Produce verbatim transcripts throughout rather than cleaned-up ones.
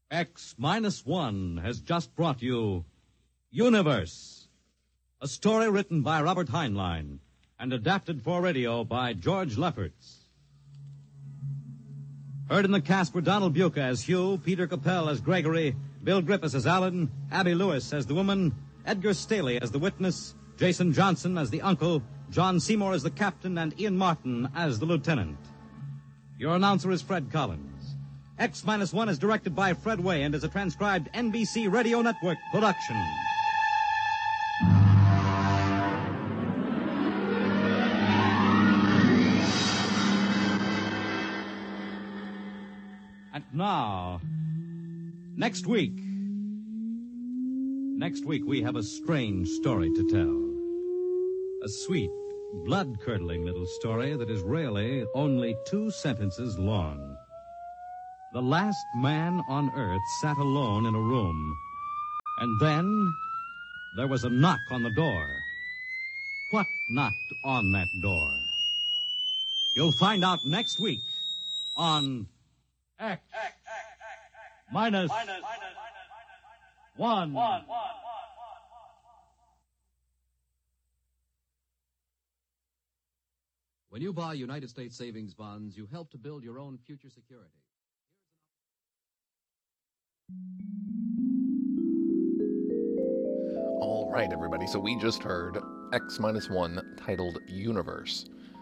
X minus one has just brought you Universe, a story written by Robert Heinlein and adapted for radio by George Lefferts. Heard in the cast were Donald Buca as Hugh, Peter Capell as Gregory, Bill Griffiths as Alan, Abby Lewis as the woman, Edgar Staley as the witness, Jason Johnson as the uncle, John Seymour as the captain, and Ian Martin as the lieutenant. Your announcer is Fred Collins. X minus one is directed by Fred Way and is a transcribed N B C Radio Network production. And now, next week, next week we have a strange story to tell. A sweet, blood-curdling little story that is really only two sentences long. The last man on Earth sat alone in a room, and then there was a knock on the door. What knocked on that door? You'll find out next week on X minus one. When you buy United States savings bonds, you help to build your own future security. All right, everybody. So we just heard X minus one titled Universe.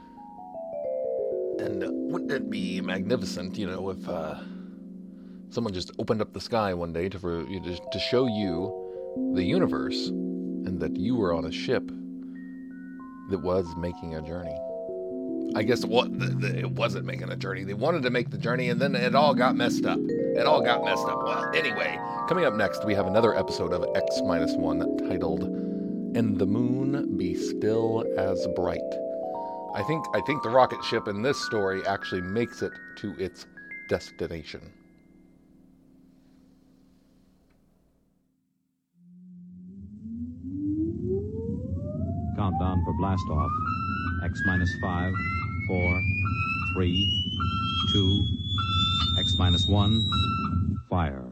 And wouldn't it be magnificent, you know, if uh, someone just opened up the sky one day to, for, you know, to show you the universe and that you were on a ship that was making a journey. I guess it, was, it wasn't making a journey. They wanted to make the journey, and then it all got messed up. It all got messed up. Well, anyway, coming up next, we have another episode of X minus one titled, And the Moon Be Still as Bright. I think I think the rocket ship in this story actually makes it to its destination. Countdown for blast off. X minus five, four, three, two, X minus one, fire.